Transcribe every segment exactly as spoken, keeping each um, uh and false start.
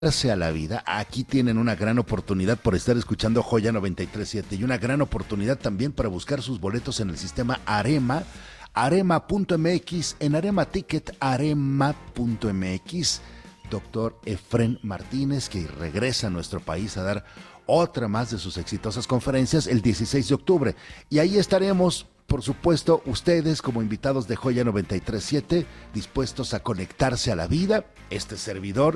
A la vida. Aquí tienen una gran oportunidad por estar escuchando Joya noventa y tres punto siete y una gran oportunidad también para buscar sus boletos en el sistema Arema, arema punto m x, en Arema Ticket, arema punto m x. Doctor Efrén Martínez, que regresa a nuestro país a dar otra más de sus exitosas conferencias el dieciséis de octubre. Y ahí estaremos, por supuesto, ustedes como invitados de Joya noventa y tres punto siete, dispuestos a conectarse a la vida, este servidor,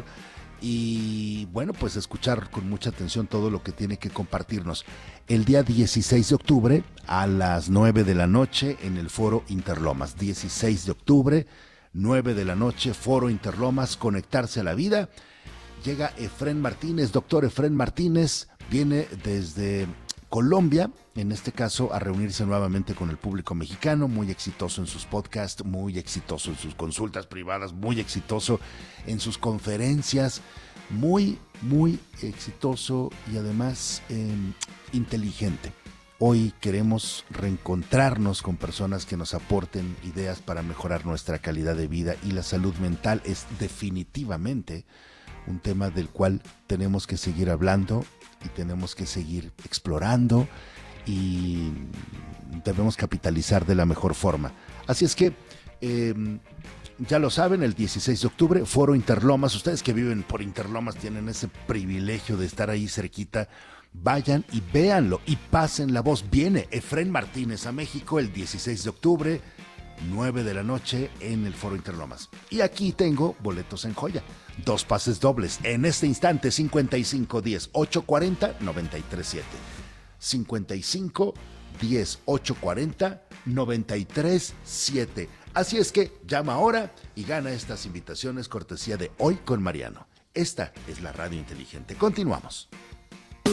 y bueno, pues escuchar con mucha atención todo lo que tiene que compartirnos. El día dieciséis de octubre a las nueve de la noche en el Foro Interlomas. dieciséis de octubre, nueve de la noche, Foro Interlomas, conectarse a la vida. Llega Efrén Martínez, doctor Efrén Martínez, viene desde Colombia, en este caso a reunirse nuevamente con el público mexicano, muy exitoso en sus podcasts, muy exitoso en sus consultas privadas, muy exitoso en sus conferencias, muy, muy exitoso y además eh, inteligente. Hoy queremos reencontrarnos con personas que nos aporten ideas para mejorar nuestra calidad de vida, y la salud mental es definitivamente un tema del cual tenemos que seguir hablando y tenemos que seguir explorando y debemos capitalizar de la mejor forma. Así es que, eh, ya lo saben, el dieciséis de octubre, Foro Interlomas. Ustedes que viven por Interlomas tienen ese privilegio de estar ahí cerquita. Vayan y véanlo y pasen la voz. Viene Efrén Martínez a México el dieciséis de octubre, nueve de la noche en el Foro Interlomas. Y aquí tengo boletos en Joya. Dos pases dobles. En este instante, cincuenta y cinco diez ochocientos cuarenta noventa y tres siete. cincuenta y cinco diez ochocientos cuarenta noventa y tres siete. Así es que llama ahora y gana estas invitaciones cortesía de Hoy con Mariano. Esta es la radio inteligente. Continuamos.